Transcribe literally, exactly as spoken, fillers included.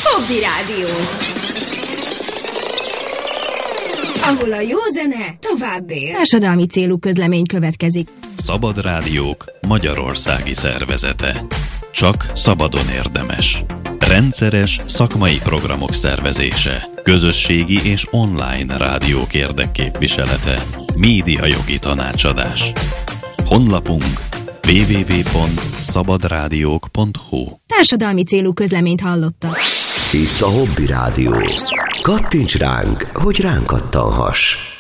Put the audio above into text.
Hobby Rádió. Ahol a jó zene tovább él. Társadalmi célú közlemény következik. Szabad Rádiók Magyarországi Szervezete. Csak szabadon érdemes. Rendszeres szakmai programok szervezése. Közösségi és online rádiók érdekképviselete. Médiajogi tanácsadás. Honlapunk double-u double-u double-u pont szabadrádiók pont hu. Társadalmi célú közleményt hallottak. Itt a Hobby Rádió. Kattints ránk, hogy ránk kattanhass.